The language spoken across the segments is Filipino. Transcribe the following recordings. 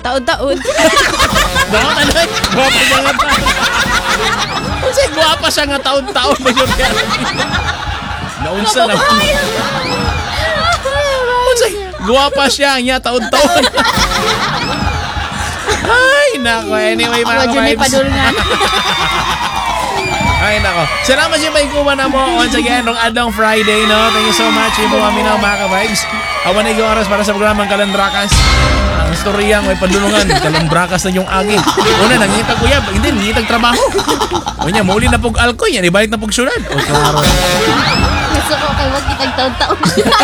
taon-taon. Bakit ano? Guwapa siya nga pa. Kasi guwapa siya nga taon-taon. Naunsa na. Guwapa siya nga taon-taon. Ay, nako. Anyway, mga ka-vibes. Ay, nako. Salamat siya pa ikuman na mo. Once again, rong adong Friday, no? Thank you so much. Ibo kami na mga ka-vibes. Awan na oras para sa programang Kalandrakas. Ang storya, may padulungan. Kalandrakas na yung agi. Una, nangitag uyab. Hindi, nangitag trabaho. O niya, muli na pog alkoy. Yan, ibalik na pog syudad. O, klaro. Gusto ko kay wag kitag taon-taon.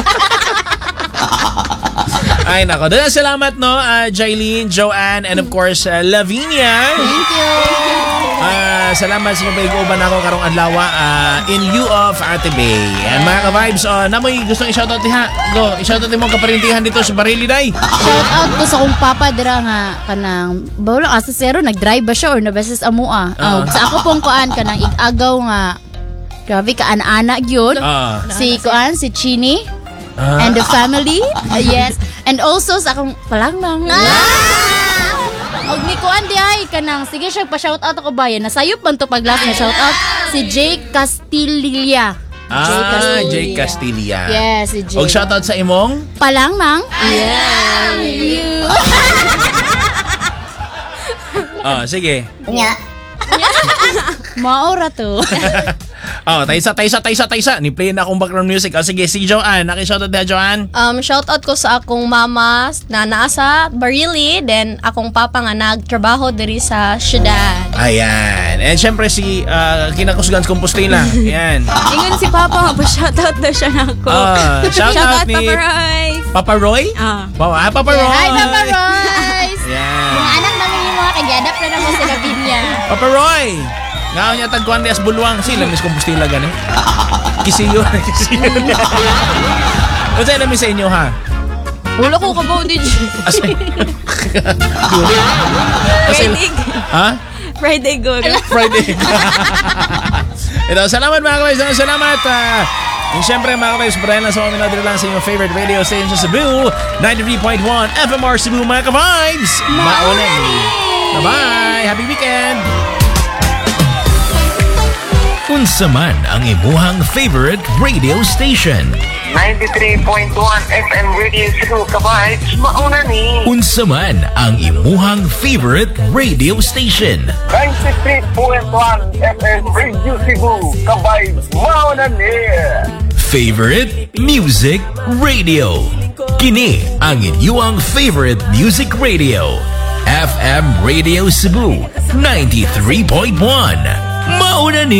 Ay, nako. Dalang salamat, no? Jailene, Joanne, and of course, Lavinia. Thank you. Salamat sa mga pag-uuban ako karong adlaw in lieu of Ate Bay. And mga ka-vibes, namoy gustong i-shoutout diha. Go, i-shoutout mo kaparintihan dito sa Barili Day. Shout out ko sa kong papa dira nga kanang bawlo asa zero nag-drive ba siya or nabeses amua. Sa ako pong kuan kanang igagaw nga grabe ka ana gyud. Si kuan si Chini and the family. Yes. And also sa akong palanglang. Og ni kuan di ay kanang sige siya pa shout out ako bayan. Nasayop man to pag last na shout out si Jake Castilla. Jake Castilla. Yes, si Jake. Og shout out sa imong palanglang. Yeah. Sige. Nya. Maura to. Taysa. Ni-play na akong background music. Sige, si Joanne. Naki-shoutout na, Joanne. Shoutout ko sa akong mama na nasa Barili. Then, akong papa nga nagtrabaho diri sa syudad. Ayan. And syempre si Kinakusgan Compostela. Ayan. Ingon si papa nga, pa-shoutout na siya na ako. Shoutout ni Papa Roy. Papa Roy? Papa Roy. Hi, Papa Roy. Yan. Mga anak namin yung mga kag-adapt na naman sa Lavinia. Papa Roy. Ngaon niya tagkuhan niya as bulwang. Sila mis Compostela gani. Kisiyo. Ano tayo namin sa inyo, ha? Wala ko kabaw din. Friday. Ha? Friday go. Friday. Ito, salamat mga kaways. Salamat. And syempre mga kaways, parayan lang sa mga minadiri lang sa inyong favorite radio station sa Cebu, 93.1 FMR Cebu mga ka-vibes. Maulan. Bye-bye. Happy weekend. Unsa man ang imuhang favorite radio station? 93.1 FM Radio Cebu ka-vibes, mauna ni. Unsa man ang imuhang favorite radio station? 93.1 FM Radio Cebu ka-vibes, mauna ni. Favorite music radio. Kini ang inyong favorite music radio. FM Radio Cebu 93.1. Mauna ni.